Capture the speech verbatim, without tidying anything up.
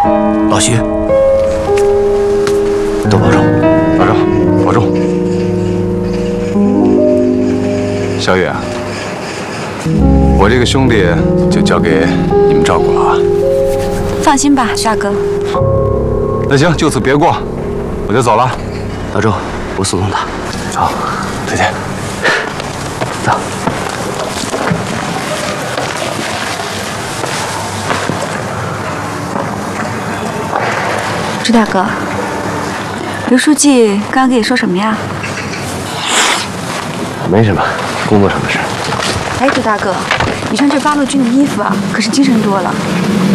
老徐， 多保重，保重，保重。小雨啊，我这个兄弟就交给你们照顾了啊。 放心吧，徐大哥。 那行，就此别过，我就走了。 老周，我送送他。 好，再见。 走。 朱大哥，刘书记刚刚跟你说什么呀？ 没什么，工作上的事。 哎，朱大哥，你穿这八路军的衣服啊，可是精神多了。